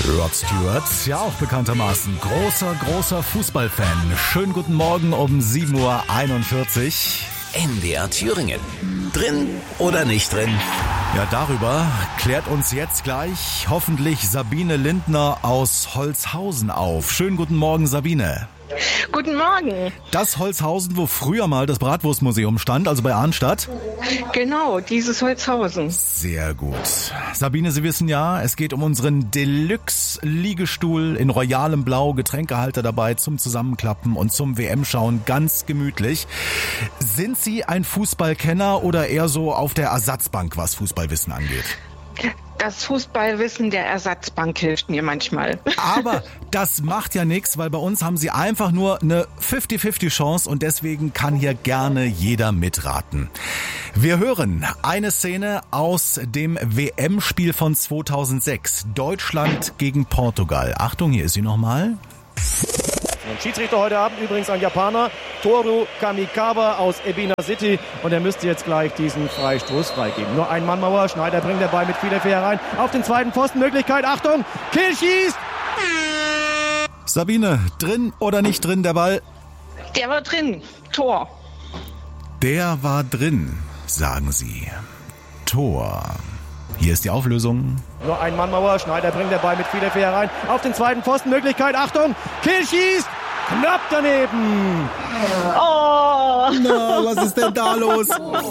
Rod Stewart, ja auch bekanntermaßen großer Fußballfan. Schönen guten Morgen um 7:41 Uhr. NDR Thüringen. Drin oder nicht drin? Ja, darüber klärt uns jetzt gleich hoffentlich Sabine Lindner aus Holzhausen auf. Schönen guten Morgen, Sabine. Guten Morgen. Das Holzhausen, wo früher mal das Bratwurstmuseum stand, also bei Arnstadt? Genau, dieses Holzhausen. Sehr gut. Sabine, Sie wissen ja, es geht um unseren Deluxe-Liegestuhl in royalem Blau, Getränkehalter dabei zum Zusammenklappen und zum WM-Schauen ganz gemütlich. Sind Sie ein Fußballkenner oder eher so auf der Ersatzbank, was Fußballwissen angeht? Das Fußballwissen der Ersatzbank hilft mir manchmal. Aber das macht ja nichts, weil bei uns haben Sie einfach nur eine 50-50 Chance und deswegen kann hier gerne jeder mitraten. Wir hören eine Szene aus dem WM-Spiel von 2006. Deutschland gegen Portugal. Achtung, hier ist sie nochmal. Und Schiedsrichter heute Abend übrigens ein Japaner, Toru Kamikawa aus Ebina City. Und er müsste jetzt gleich diesen Freistoß freigeben. Nur ein Mannmauer, Schneider bringt den Ball mit viel Effet herein. Auf den zweiten Pfosten, Möglichkeit, Achtung, Kiel schießt! Sabine, drin oder nicht drin der Ball? Der war drin, Tor. Der war drin, sagen Sie. Tor. Hier ist die Auflösung. Nur ein Mannmauer, Schneider bringt den Ball mit viel Effet herein. Auf den zweiten Pfosten, Möglichkeit, Achtung, Kiel schießt! Knapp daneben! Oh! Na, was ist denn da los?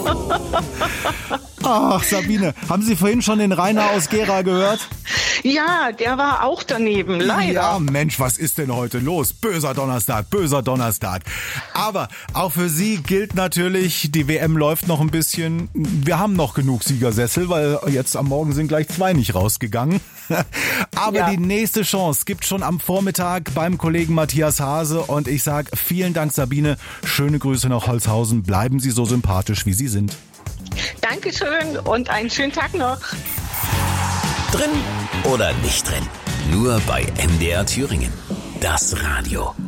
Ach, Sabine, haben Sie vorhin schon den Rainer aus Gera gehört? Ja, der war auch daneben, leider. Ja, Mensch, was ist denn heute los? Böser Donnerstag, böser Donnerstag. Aber auch für Sie gilt natürlich, die WM läuft noch ein bisschen. Wir haben noch genug Siegersessel, weil jetzt am Morgen sind gleich 2 nicht rausgegangen. Aber ja, die nächste Chance gibt schon am Vormittag beim Kollegen Matthias Hase. Und ich sage vielen Dank, Sabine. Schöne Grüße nach Holzhausen. Bleiben Sie so sympathisch, wie Sie sind. Dankeschön und einen schönen Tag noch. Drin oder nicht drin? Nur bei NDR Thüringen. Das Radio.